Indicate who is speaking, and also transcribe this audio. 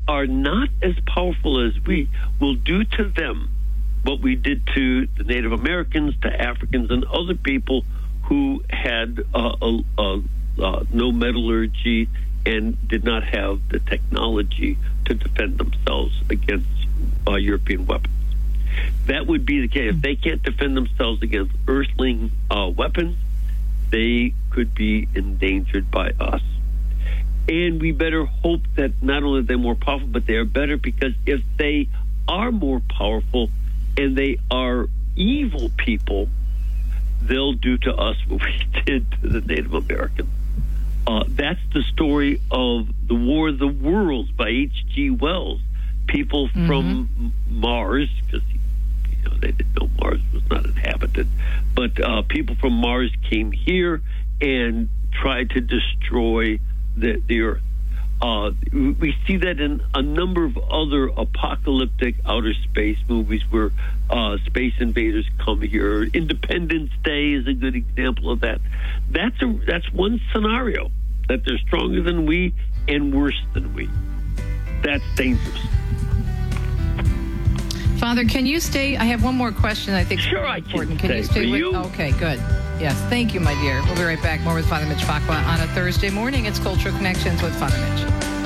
Speaker 1: are not as powerful as we will do to them what we did to the Native Americans, to Africans, and other people who had no metallurgy and did not have the technology to defend themselves against European weapons. That would be the case. If they can't defend themselves against Earthling weapons, they could be endangered by us. And we better hope that not only are they more powerful, but they are better, because if they are more powerful and they are evil people, they'll do to us what we did to the Native Americans. That's the story of The War of the Worlds by H.G. Wells. People from Mars, because they didn't know Mars was not inhabited, but people from Mars came here and tried to destroy the Earth. We see that in a number of other apocalyptic outer space movies where space invaders come here. Independence Day is a good example of that. That's one scenario, that they're stronger than we and worse than we. That's dangerous.
Speaker 2: Father, can you stay? I have one more question I think is
Speaker 1: sure,
Speaker 2: very important.
Speaker 1: Can
Speaker 2: you stay
Speaker 1: for
Speaker 2: with
Speaker 1: you?
Speaker 2: Okay, good. Yes, thank you, my dear. We'll be right back. More with Father Mitch Pacwa on a Thursday morning. It's Cultural Connections with Father Mitch.